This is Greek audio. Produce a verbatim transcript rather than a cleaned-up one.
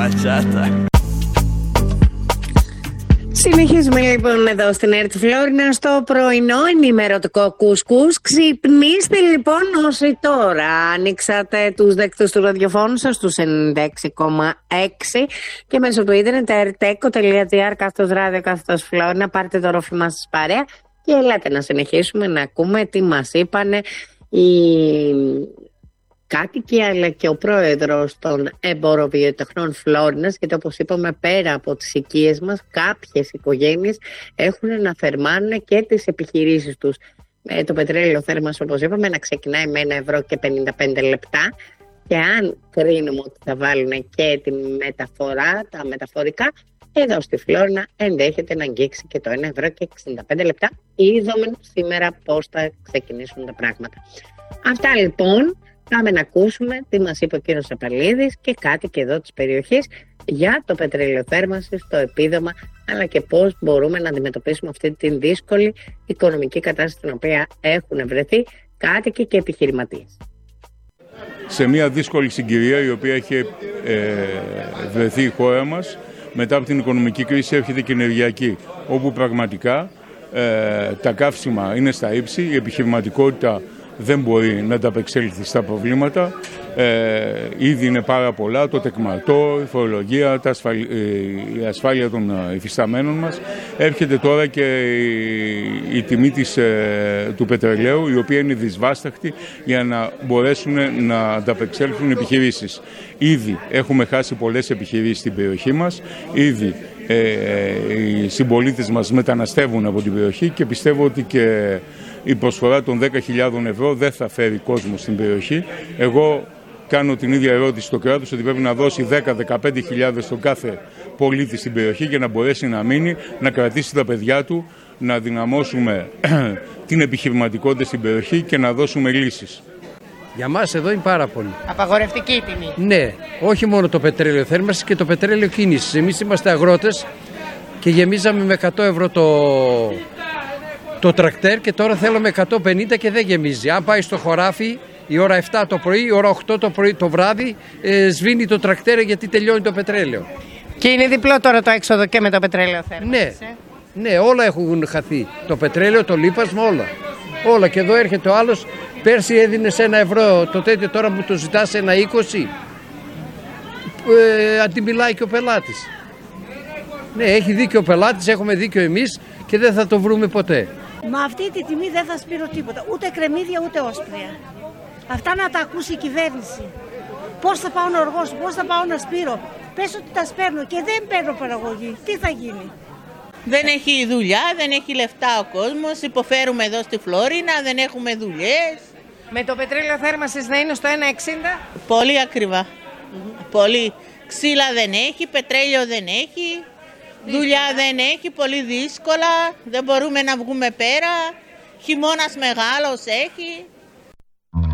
Μπατσάτα. Συνεχίζουμε λοιπόν εδώ στην ΕΡΤ Φλόρινα στο πρωινό ενημερωτικό κουσκούς. Ξυπνήστε λοιπόν όσοι τώρα ανοίξατε τους δέκτους του ραδιοφώνου σας στους ενενήντα έξι κόμμα έξι και μέσω του ίντερνετ erteco.gr κάθετος ράδιο κάθετος Φλόρινα. Πάρτε το ρόφημά σας παρέα και ελάτε να συνεχίσουμε να ακούμε τι μας είπανε οι κάτοικοι αλλά και ο πρόεδρος των εμποροβιοτεχνών Φλόρινας, γιατί όπως είπαμε πέρα από τις οικίες μας κάποιες οικογένειες έχουν να θερμάνουν και τις επιχειρήσεις τους. Ε, το πετρέλαιο θέρμανσης όπως είπαμε να ξεκινάει με ένα ευρώ και πενήντα πέντε λεπτά και αν κρίνουμε ότι θα βάλουν και τη μεταφορά, τα μεταφορικά, εδώ στη Φλόρινα ενδέχεται να αγγίξει και το ένα ευρώ και εξήντα πέντε λεπτά. Είδαμε σήμερα πώς θα ξεκινήσουν τα πράγματα. Αυτά λοιπόν. Πάμε να ακούσουμε τι μας είπε ο κύριος Σαπαλίδης και κάτι και εδώ της περιοχής για το πετρέλαιο θέρμανσης, το επίδομα, αλλά και πώς μπορούμε να αντιμετωπίσουμε αυτή την δύσκολη οικονομική κατάσταση στην οποία έχουν βρεθεί κάτοικοι και επιχειρηματίες. Σε μια δύσκολη συγκυρία η οποία έχει ε, βρεθεί η χώρα μας, μετά από την οικονομική κρίση έρχεται και η ενεργειακή, όπου πραγματικά ε, τα καύσιμα είναι στα ύψη, η επιχειρηματικότητα δεν μπορεί να ανταπεξέλθει στα προβλήματα. Ε, ήδη είναι πάρα πολλά, το τεκμαρτό, η φορολογία, τα ασφαλ... η ασφάλεια των υφισταμένων μας. Έρχεται τώρα και η, η τιμή της, ε, του πετρελαίου, η οποία είναι δυσβάσταχτη για να μπορέσουν να ανταπεξέλθουν οι επιχειρήσεις. Ήδη έχουμε χάσει πολλές επιχειρήσεις στην περιοχή μας, ήδη ε, οι συμπολίτες μας μεταναστεύουν από την περιοχή και πιστεύω ότι και η προσφορά των δέκα χιλιάδες ευρώ δεν θα φέρει κόσμο στην περιοχή. Εγώ κάνω την ίδια ερώτηση στο κράτος ότι πρέπει να δώσει δέκα με δεκαπέντε χιλιάδες στον κάθε πολίτη στην περιοχή για να μπορέσει να μείνει, να κρατήσει τα παιδιά του, να δυναμώσουμε την επιχειρηματικότητα στην περιοχή και να δώσουμε λύσεις. Για μας εδώ είναι πάρα πολύ. Απαγορευτική η τιμή. Ναι, όχι μόνο το πετρέλαιο θέρμανσης και το πετρέλαιο κίνησης. Εμείς είμαστε αγρότες και γεμίζαμε με εκατό ευρώ το... το τρακτέρ και τώρα θέλουμε εκατόν πενήντα και δεν γεμίζει. Αν πάει στο χωράφι η ώρα επτά το πρωί, η ώρα οκτώ το πρωί το βράδυ ε, σβήνει το τρακτέρ γιατί τελειώνει το πετρέλαιο. Και είναι διπλό τώρα το έξοδο και με το πετρέλαιο θέρμανσης. Ναι, ναι, όλα έχουν χαθεί. Το πετρέλαιο, το λίπασμα, όλα. Όλα και εδώ έρχεται ο άλλος, πέρσι έδινε σε ένα ευρώ το τέτοιο, τώρα μου το ζητά σε ένα είκοσι. Ε, αντιμιλάει και ο πελάτης. Ναι, έχει δίκιο ο πελάτης, έχουμε δίκιο εμείς και δεν θα το βρούμε ποτέ. Με αυτή τη τιμή δεν θα σπείρω τίποτα, ούτε κρεμμύδια ούτε όσπρια. Αυτά να τα ακούσει η κυβέρνηση. Πώς θα πάω να οργώσω, πώς θα πάω να σπείρω. Πες ότι τα σπέρνω και δεν παίρνω παραγωγή. Τι θα γίνει. Δεν έχει δουλειά, δεν έχει λεφτά ο κόσμος, υποφέρουμε εδώ στη Φλόρινα, δεν έχουμε δουλειές. Με το πετρέλαιο θέρμανσης να είναι στο ένα εξήντα. Πολύ ακριβά. Mm-hmm. Πολύ. Ξύλα δεν έχει, πετρέλαιο δεν έχει. Δουλειά δεν έχει, πολύ δύσκολα, δεν μπορούμε να βγούμε πέρα, χειμώνας μεγάλος έχει.